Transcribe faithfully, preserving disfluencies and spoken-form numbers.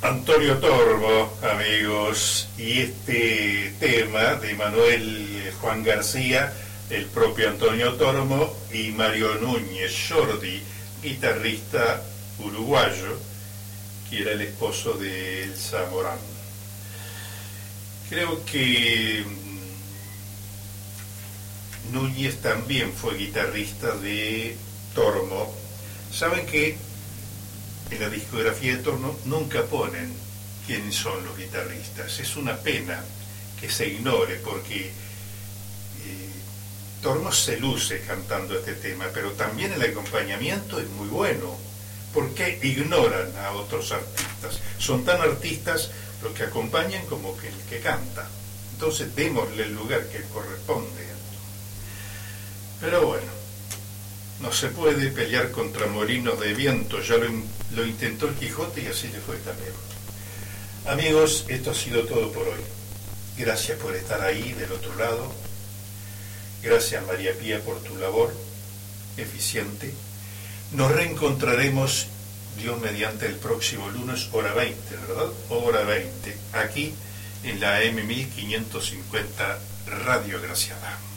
Antonio Tormo, amigos, y este tema de Manuel Juan García, el propio Antonio Tormo y Mario Núñez Jordi, guitarrista uruguayo, que era el esposo de Elsa Morán. Creo que Núñez también fue guitarrista de Tormo. Saben que en la discografía de Tormo nunca ponen quiénes son los guitarristas. Es una pena que se ignore, porque eh, Tormo se luce cantando este tema, pero también el acompañamiento es muy bueno. ¿Por qué ignoran a otros artistas? Son tan artistas los que acompañan como que el que canta. Entonces démosle el lugar que corresponde. Pero bueno, no se puede pelear contra molinos de viento, ya lo, lo intentó el Quijote y así le fue también. Amigos, esto ha sido todo por hoy. Gracias por estar ahí del otro lado. Gracias, María Pía, por tu labor eficiente. Nos reencontraremos, Dios mediante, el próximo lunes, hora veinte, ¿verdad? Hora veinte, aquí en la A M mil quinientos cincuenta Radio Graciada.